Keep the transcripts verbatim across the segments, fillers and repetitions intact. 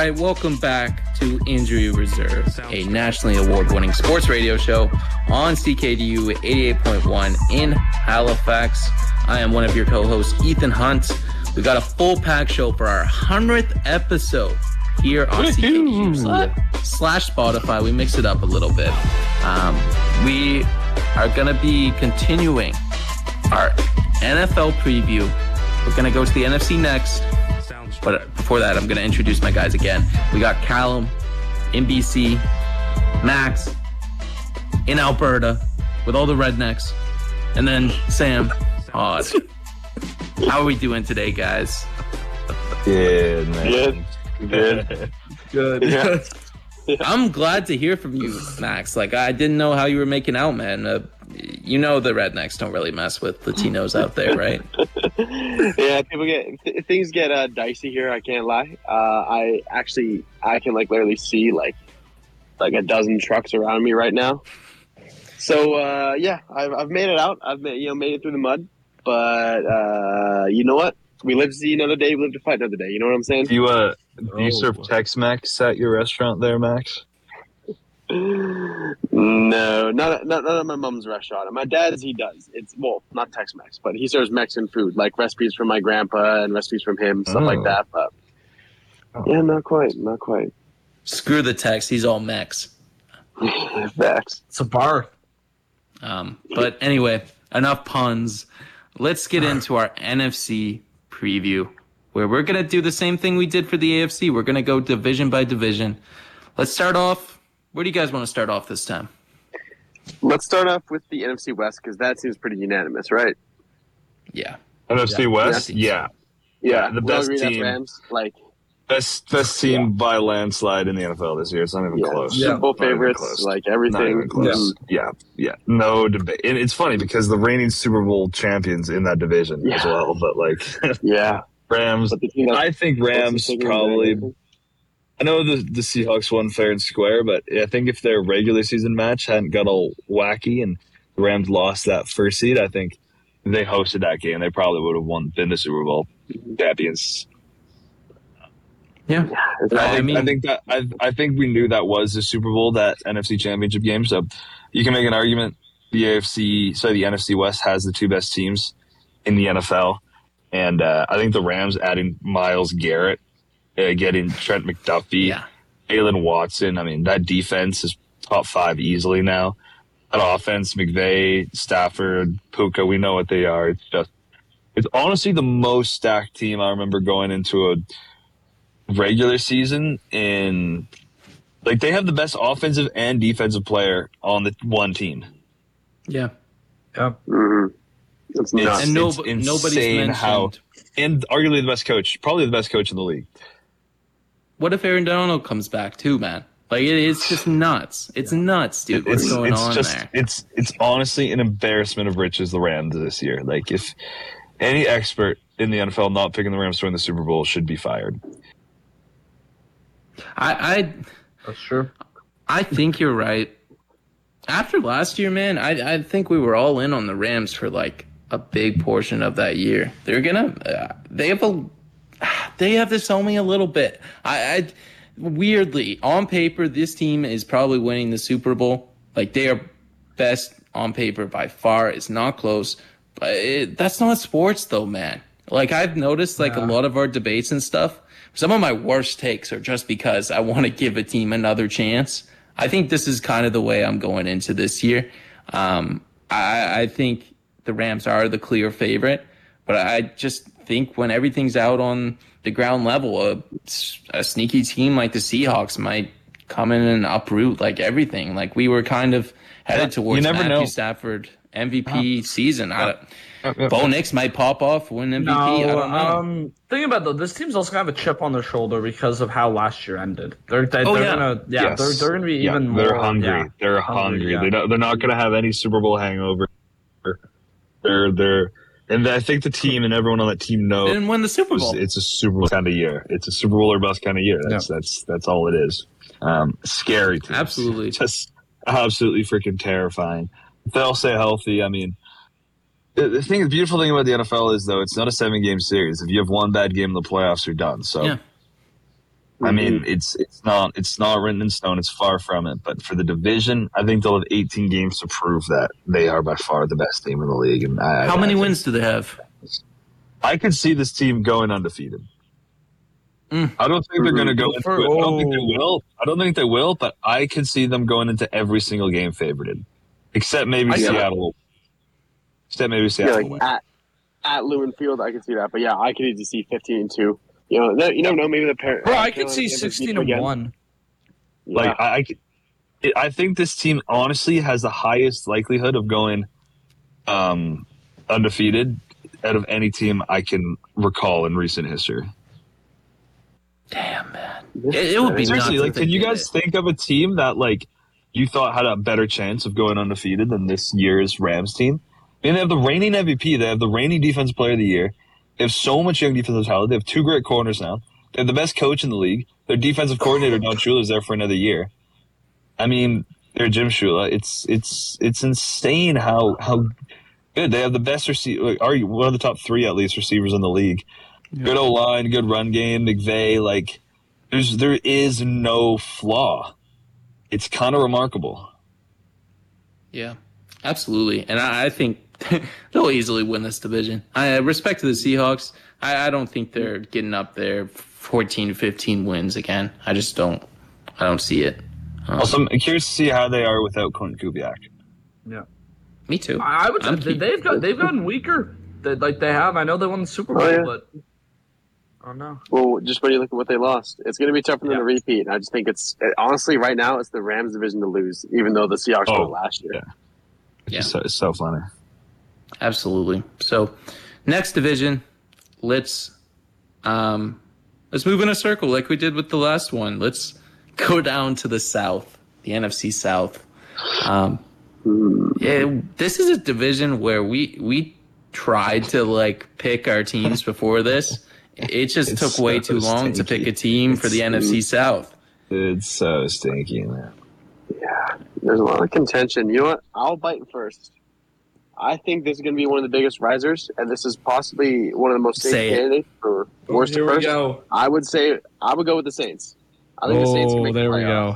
right, welcome back to Injury Reserve, a nationally award-winning sports radio show on C K D U eighty-eight point one in Halifax. I am one of your co-hosts, Ethan Hunt. We got a full-pack show for our hundredth episode here on C K D U slash Spotify. We mix it up a little bit. Um, we are going to be continuing our N F L preview. We're going to go to the N F C next. But before that, I'm going to introduce my guys again. We got Callum in B C, Max in Alberta with all the rednecks, and then Sam. Oh, how are we doing today, guys? Good, man. Good. Good. Good. Yeah. I'm glad to hear from you, Max. Like, I didn't know how you were making out, man. Uh, you know the rednecks don't really mess with Latinos out there, right? Yeah, people get th- things get uh, dicey here. I can't lie. Uh, I actually I can like literally see like like a dozen trucks around me right now. So uh, yeah, I've I've made it out. I've made, you know made it through the mud. But uh, you know what? We live to see another day. We live to fight another day. You know what I'm saying? Do you uh do you Oh, serve boy. Tex-Mex at your restaurant there, Max? No, not, not not at my mom's restaurant. At my dad's, he does. It's well, not Tex-Mex, but he serves Mexican food, like recipes from my grandpa and recipes from him, stuff Oh. like that. But Oh. yeah, not quite, not quite. Screw the text. He's all Mex. Facts. It's a bar. Um, but anyway, enough puns. Let's get into our N F C preview, where we're going to do the same thing we did for the A F C. We're going to go division by division. Let's start off. Where do you guys want to start off this time? Let's start off with the N F C West because that seems pretty unanimous, right? Yeah. N F C West? Yeah. Yeah. Yeah, the we all best agree that's team. Rams, like Best best team by landslide in the N F L this year. It's not even yeah, close. Yeah. Super Bowl Not even favorites, close. like Not everything. even close. Yeah, yeah. No debate. And it's funny because the reigning Super Bowl champions in that division as Yeah. well. But like Yeah, Rams, but the team that's I think Rams taking probably. them I know the the Seahawks won fair and square, but I think if their regular season match hadn't got all wacky and the Rams lost that first seed, I think if they hosted that game, they probably would have won, been the Super Bowl champions. Yeah. Is I, that- I think, mean- I think that I, I think we knew that was the Super Bowl, that N F C Championship game. So you can make an argument the A F C, sorry, the N F C West has the two best teams in the N F L, and uh, I think the Rams adding Myles Garrett, uh, getting Trent McDuffie, Yeah. Jalen Watson. I mean, that defense is top five easily now. That offense, McVay, Stafford, Puka, we know what they are. It's just, it's honestly the most stacked team I remember going into a regular season in, like, they have the best offensive and defensive player on the one team. Yeah. Yeah. Mhm. It's It's- nuts. And no, it's nobody's insane mentioned. how- And arguably the best coach, probably the best coach in the league. What if Aaron Donald comes back too, man? Like, it, it's just nuts. It's nuts, dude. What's it's going it's on just there? it's it's honestly an embarrassment of riches, the Rams this year. Like, if any expert in the N F L not picking the Rams to win the Super Bowl should be fired. I, I That's true. I think you're right. After last year, man, I I think we were all in on the Rams for like a big portion of that year. They're gonna uh, they have a they have this only a little bit. I, I weirdly on paper this team is probably winning the Super Bowl. Like, they are best on paper by far. It's not close, but it, that's not sports though, man. Like, I've noticed like a Yeah. lot of our debates and stuff. Some of my worst takes are just because I want to give a team another chance. I think this is kind of the way I'm going into this year. Um, I, I think the Rams are the clear favorite, but I just think when everything's out on the ground level, a, a sneaky team like the Seahawks might come in and uproot like everything. Like, we were kind of headed Yeah, towards you never Matthew know. Stafford M V P season. I, Yeah. Bo Nix might pop off, win M V P. No, I don't know. um, think about it though. This team's also gonna have a chip on their shoulder because of how last year ended. They're they, Oh, they're yeah. gonna yeah Yes. they're they're gonna be Yeah, even they're more hungry. yeah. They're Hungry, hungry. yeah. They don't, they're not going to have any Super Bowl hangover. They're they're and I think the team and everyone on that team knows Didn't win the Super Bowl. it's a Super Bowl kind of year. It's a Super Bowl or bust kind of year. That's that's that's all it is. Um, scary teams. Absolutely. Just absolutely freaking terrifying. If they all stay healthy, I mean, the, the thing, the beautiful thing about the N F L is though it's not a seven game series. If you have one bad game in the playoffs, you're done. So Yeah. I mean, it's it's not it's not written in stone. It's far from it. But for the division, I think they'll have eighteen games to prove that they are by far the best team in the league. And I, How I, many I wins do they have? I could see this team going undefeated. Mm. I don't think they're going to go into For- it. I don't think they oh. will. I don't think they will. But I can see them going into every single game favorited, except maybe I- Seattle. Except maybe Yeah, Seattle. like win. at at Lewin Field, I can see that. But yeah, I could easily see fifteen and two. You know, no- you never know. Maybe the parent. Bro, I could see sixteen and one. Yeah. Like I, I, could- it- I think this team honestly has the highest likelihood of going um, undefeated out of any team I can recall in recent history. Damn, man. It, it would be Seriously, nuts like, if they can you did guys it. think of a team that like you thought had a better chance of going undefeated than this year's Rams team? I mean, they have the reigning M V P. They have the reigning Defensive Player of the Year. They have so much young defensive talent. They have two great corners now. They have the best coach in the league. Their defensive coordinator, Don Shula, is there for another year. I mean, they're Jim Shula. It's it's it's insane how how good they have. The best receiver, like, are you one of the top three at least receivers in the league? Yeah. Good O line, good run game. McVay, like there's there is no flaw. It's kind of remarkable. Yeah, absolutely. And I, I think they'll easily win this division. I respect to the Seahawks. I, I don't think they're getting up there fourteen, fifteen wins again. I just don't. I don't see it. Um, Also, I'm curious to see how they are without Clint Kubiak. Yeah, me too. I I would I'm say keep- they've got they've gotten weaker. That like they have. I know they won the Super Bowl, Oh, yeah. but oh no. Well, just when you look at what they lost, it's going to be tough for them Yeah. to repeat. And I just think it's it, honestly right now it's the Rams division to lose, even though the Seahawks Oh, won it last year. yeah. Yeah. It's so, it's so funny. Absolutely. So, next division, let's um, let's move in a circle like we did with the last one. Let's go down to the South, the N F C South. Um, yeah, this is a division where we we tried to like pick our teams before this. It just It's took way so too long to stinky. pick a team for the It's- N F C South. It's so stinky, man. Yeah, there's a lot of contention. You know what? I'll bite first. I think this is going to be one of the biggest risers, and this is possibly one of the most safe Say it. candidates for worst to Here we first. go. I would say I would go with the Saints. I think the Saints can Oh, make there the we playoffs.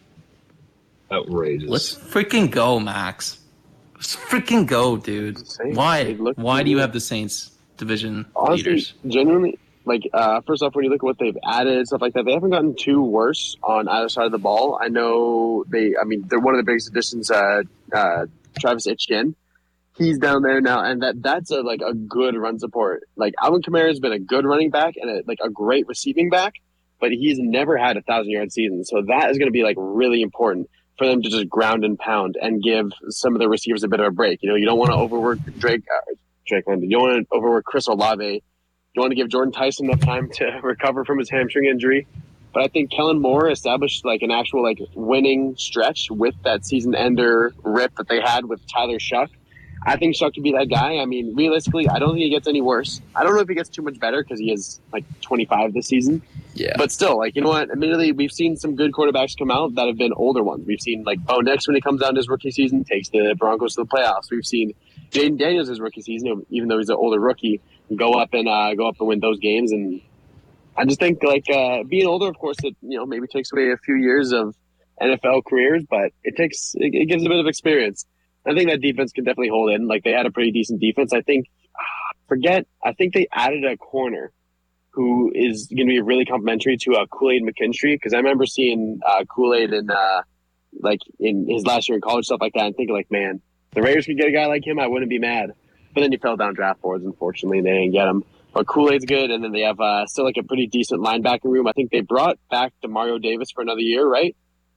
go. Outrageous. Let's freaking go, Max. Let's freaking go, dude. Saints, Why? they look Why do you good. have the Saints division Honestly, leaders? genuinely, like uh, first off, when you look at what they've added and stuff like that, they haven't gotten too worse on either side of the ball. I know they. I mean, they're one of the biggest additions. Uh, uh, Travis Etienne, he's down there now, and that that's a like a good run support. Like Alvin Kamara has been a good running back and a, like a great receiving back, but he's never had a thousand yard season. So that is going to be like really important for them to just ground and pound and give some of the receivers a bit of a break. You know, you don't want to overwork Drake. Uh, Drake London. You don't want to overwork Chris Olave. You want to give Jordan Tyson enough time to recover from his hamstring injury. But I think Kellen Moore established like an actual like winning stretch with that season ender rip that they had with Tyler Shuck. I think Shuck could be that guy. I mean, realistically, I don't think he gets any worse. I don't know if he gets too much better because he is like twenty-five this season. Yeah. But still, like, you know what? Admittedly, we've seen some good quarterbacks come out that have been older ones. We've seen like Bo Nix when he comes down to his rookie season, takes the Broncos to the playoffs. We've seen Jaden Daniels his rookie season, even though he's an older rookie, go up and uh, go up and win those games. And I just think like uh, being older, of course, it you know maybe takes away a few years of N F L careers, but it takes it, it gives a bit of experience. I think that defense can definitely hold in. Like they had a pretty decent defense. I think ah, forget. I think they added a corner who is going to be really complimentary to uh, Kool-Aid McKinstry, because I remember seeing uh, Kool-Aid in uh, like in his last year in college, stuff like that, and thinking like, man, if the Raiders could get a guy like him, I wouldn't be mad. But then he fell down draft boards, unfortunately, and they didn't get him. But Kool-Aid's good, and then they have uh, still like a pretty decent linebacking room. I think they brought back DeMario Davis for another year, right?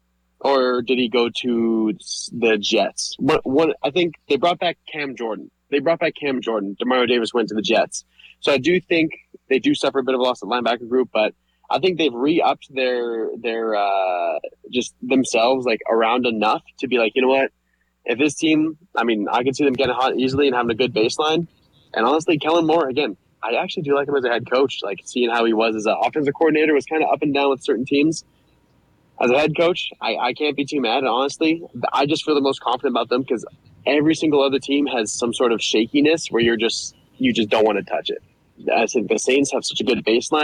Or did he go to the Jets? One, one, I think they brought back Cam Jordan. They brought back Cam Jordan. DeMario Davis went to the Jets. So I do think they do suffer a bit of a loss at linebacker group, but I think they've re-upped their their uh, just themselves like around enough to be like, you know what? If this team, I mean, I can see them getting hot easily and having a good baseline. And honestly, Kellen Moore, again, I actually do like him as a head coach. Like seeing how he was as an offensive coordinator was kind of up and down with certain teams. As a head coach, I, I can't be too mad. And honestly, I just feel the most confident about them because every single other team has some sort of shakiness where you're just you just don't want to touch it. I think the Saints have such a good baseline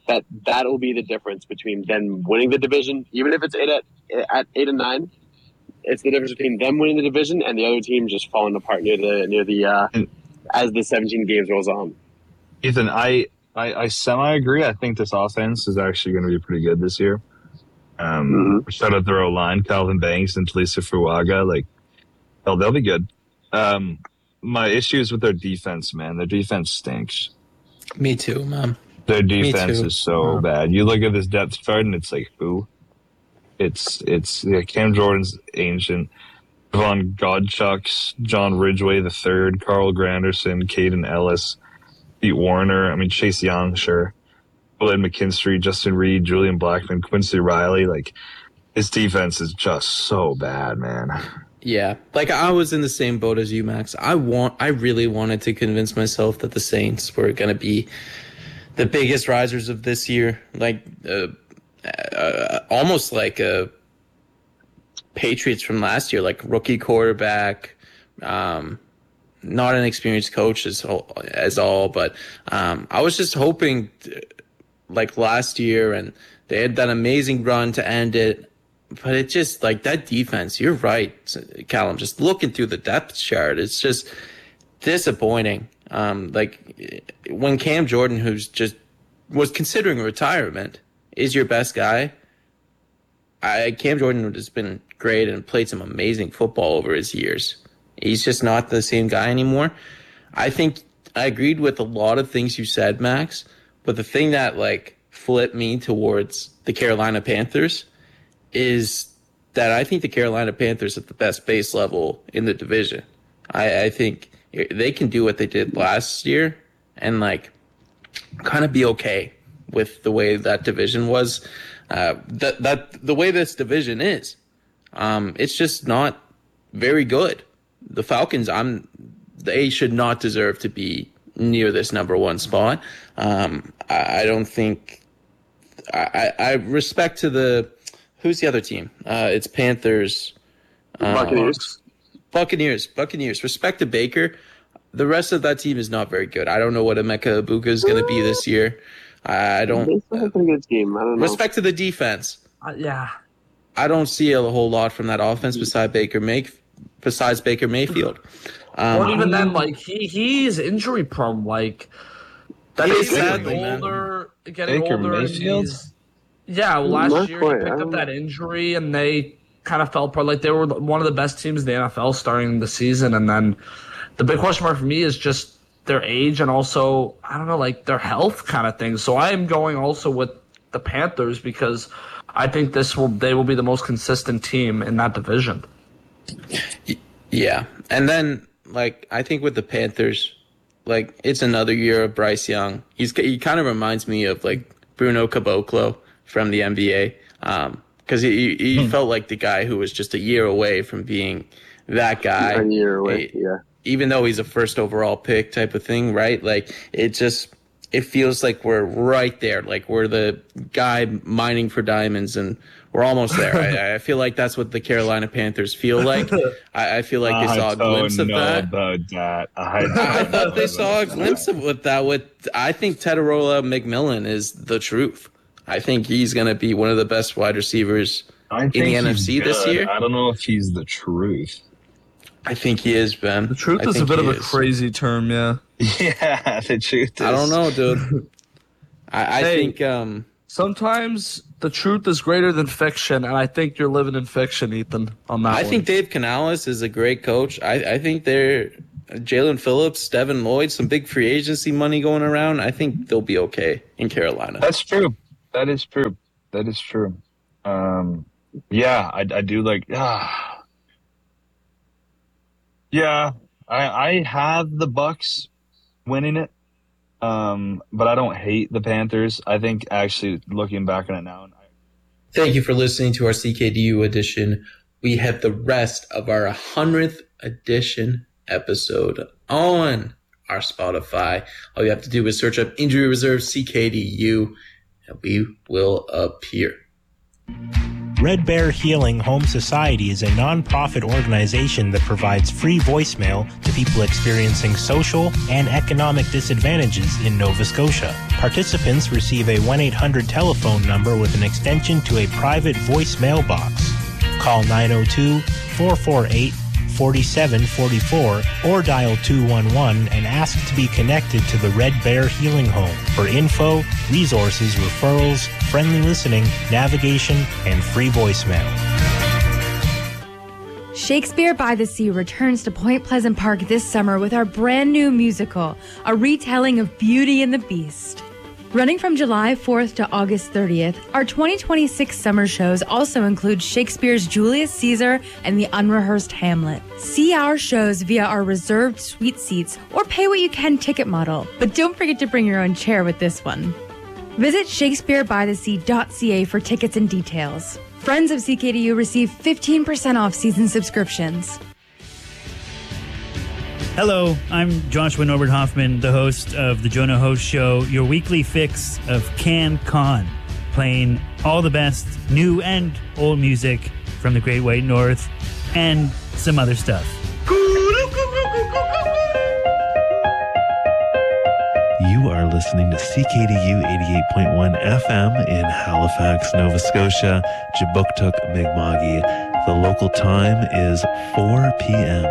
that that'll be the difference between them winning the division, even if it's eight at at eight and nine. It's the difference between them winning the division and the other team just falling apart near the near the uh, as the seventeen games rolls on. Ethan, I, I, I semi-agree. I think this offense is actually going to be pretty good this year. Um, mm-hmm. Shout out their O-line, Calvin Banks and Talisa Fuaga. Like, hell, they'll be good. Um, my issue is with their defense, man. Their defense stinks. Me too, man. Their defense is so bad. You look at this depth chart, and it's like, who? It's it's yeah, Cam Jordan's ancient. Von Godchucks, John Ridgway the third, Carl Granderson, Caden Ellis, Pete Warner. I mean, Chase Young, sure. Blaine McKinstry, Justin Reed, Julian Blackman, Quincy Riley. Like, his defense is just so bad, man. Yeah, like I was in the same boat as you, Max. I want, I really wanted to convince myself that the Saints were going to be the biggest risers of this year, like uh, uh, almost like a Patriots from last year, like rookie quarterback, um, not an experienced coach as as all, but um, I was just hoping, like last year, and they had that amazing run to end it. But it just, like, that defense, you're right, Callum, just looking through the depth chart, it's just disappointing. Um, like, when Cam Jordan, who's just was considering retirement, is your best guy, I, Cam Jordan has been great and played some amazing football over his years. He's just not the same guy anymore. I think I agreed with a lot of things you said, Max, but the thing that, like, flipped me towards the Carolina Panthers is that I think the Carolina Panthers at the best base level in the division. I, I think they can do what they did last year and like kind of be okay with the way that division was. Uh, that that the way this division is, um, it's just not very good. The Falcons, I'm they should not deserve to be near this number one spot. Um, I, I don't think I, I respect to the. Who's the other team? Uh, it's Panthers. Uh, Buccaneers. Buccaneers. Buccaneers. Respect to Baker. The rest of that team is not very good. I don't know what Emeka Ibuka is going to be this year. I don't. They still have a pretty good team. I don't know. Respect to the defense. Uh, yeah. I don't see a whole lot from that offense besides Baker May, besides Baker Mayfield. Um, or even then, like he he's injury prone. Like that He is is, getting sadly, man. older, getting Baker older. and Mayfield? he's- Yeah, well, last Not year quite, he I picked don't up that injury and they kind of fell apart. Like they were one of the best teams in the N F L starting the season, and then the big question mark for me is just their age and also I don't know, like their health kind of thing. So I am going also with the Panthers because I think this will they will be the most consistent team in that division. Yeah, and then like I think with the Panthers, like it's another year of Bryce Young. He's he kind of reminds me of like Bruno Caboclo from the N B A, um, because he he Hmm. felt like the guy who was just a year away from being that guy. A year away, He- yeah. Even though he's a first overall pick type of thing, right? Like it just it feels like we're right there, like we're the guy mining for diamonds, and we're almost there. I, I feel like that's what the Carolina Panthers feel like. I, I feel like they saw I a glimpse don't of know that. about that. I, I don't thought know they about saw a that. glimpse of what that. With I think Tedorola McMillan is the truth. I think he's going to be one of the best wide receivers I in think the he's N F C this good. year. I don't know if he's the truth. I think he is, Ben. The truth I is a think bit he of a is. crazy term, yeah. Yeah, the truth is. I don't know, dude. I, I Hey. think um, Sometimes the truth is greater than fiction, and I think you're living in fiction, Ethan. On that, I one. think Dave Canales is a great coach. I, I think they're Jalen Phillips, Devin Lloyd, some big free agency money going around. I think they'll be okay in Carolina. That's true. That is true. That is true. Um, yeah, I, I do like. Ah. Yeah, I I have the Bucks winning it, um, but I don't hate the Panthers. I think actually looking back on it now, Thank you for listening to our C K D U edition. We have the rest of our hundredth edition episode on our Spotify. All you have to do is search up Injury Reserve C K D U, and we will appear. Red Bear Healing Home Society is a non-profit organization that provides free voicemail to people experiencing social and economic disadvantages in Nova Scotia. Participants receive a one eight hundred telephone number with an extension to a private voicemail box. Call nine oh two, four four eight, four seven four four or dial two one one and ask to be connected to the Red Bear Healing Home for info, resources, referrals, friendly listening, navigation, and free voicemail. Shakespeare by the Sea returns to Point Pleasant Park this summer with our brand new musical, a retelling of Beauty and the Beast. Running from July fourth to August thirtieth, our twenty twenty-six summer shows also include Shakespeare's Julius Caesar and the unrehearsed Hamlet. See our shows via our reserved suite seats or pay what you can ticket model, but don't forget to bring your own chair with this one. Visit shakespeare by the sea dot c a for tickets and details. Friends of C K D U receive fifteen percent off season subscriptions. Hello, I'm Joshua Norbert Hoffman, the host of the Jonah Host Show, your weekly fix of CanCon, playing all the best new and old music from the Great White North and some other stuff. You are listening to C K D U eighty-eight point one F M in Halifax, Nova Scotia, Jabuktuk, Mi'kma'ki. The local time is four p.m.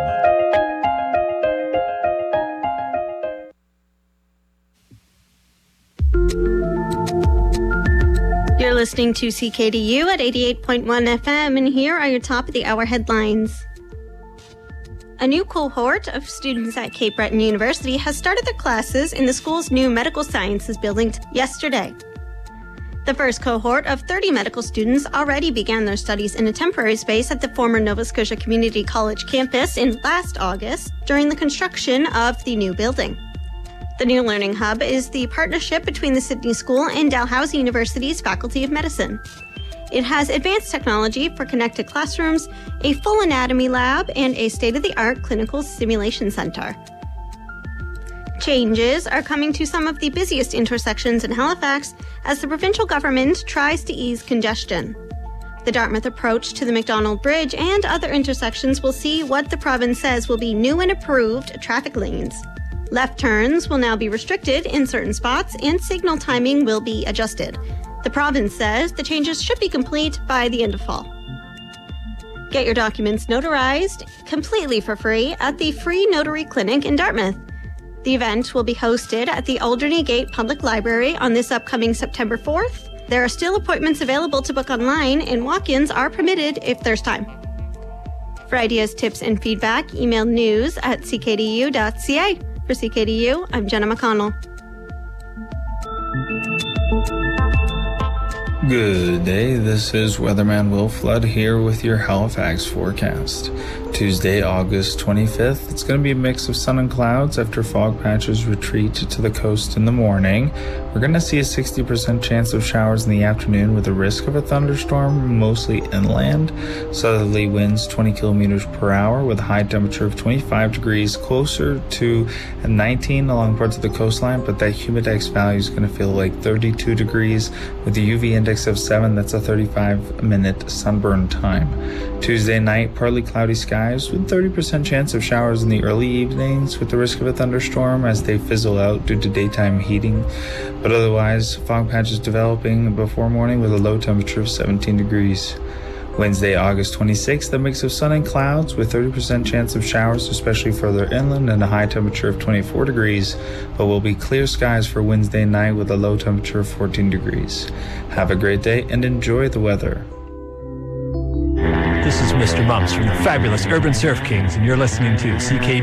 You're listening to C K D U at eighty-eight point one F M, and here are your top of the hour headlines. A new cohort of students at Cape Breton University has started their classes in the school's new medical sciences building yesterday. The first cohort of thirty medical students already began their studies in a temporary space at the former Nova Scotia Community College campus in last August during the construction of the new building. The new Learning Hub is the partnership between the Sydney School and Dalhousie University's Faculty of Medicine. It has advanced technology for connected classrooms, a full anatomy lab, and a state-of-the-art clinical simulation center. Changes are coming to some of the busiest intersections in Halifax as the provincial government tries to ease congestion. The Dartmouth approach to the Macdonald Bridge and other intersections will see what the province says will be new and approved traffic lanes. Left turns will now be restricted in certain spots and signal timing will be adjusted. The province says the changes should be complete by the end of fall. Get your documents notarized completely for free at the Free Notary Clinic in Dartmouth. The event will be hosted at the Alderney Gate Public Library on this upcoming September fourth. There are still appointments available to book online and walk-ins are permitted if there's time. For ideas, tips, and feedback, email news at c k d u dot c a. For C K D U, I'm Jenna McConnell. Good day, this is Weatherman Will Flood here with your Halifax forecast. Tuesday, August twenty-fifth, it's going to be a mix of sun and clouds after fog patches retreat to the coast in the morning. We're going to see a sixty percent chance of showers in the afternoon with a risk of a thunderstorm, mostly inland. Southerly winds twenty kilometers per hour with a high temperature of twenty-five degrees, closer to nineteen along parts of the coastline, but that humidex value is going to feel like thirty-two degrees with a U V index of seven. That's a thirty-five minute sunburn time. Tuesday night, partly cloudy skies with thirty percent chance of showers in the early evenings with the risk of a thunderstorm as they fizzle out due to daytime heating. But otherwise, fog patches developing before morning with a low temperature of seventeen degrees. Wednesday, August twenty-sixth, a mix of sun and clouds with thirty percent chance of showers, especially further inland, and a high temperature of twenty-four degrees, but will be clear skies for Wednesday night with a low temperature of fourteen degrees. Have a great day and enjoy the weather. This is Mister Mumps from the fabulous Urban Surf Kings, and you're listening to C K